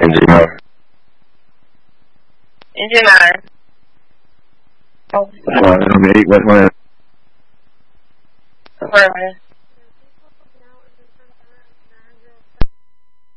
NG9. NG9. Oh. It'll be 8 West Land. Suburban.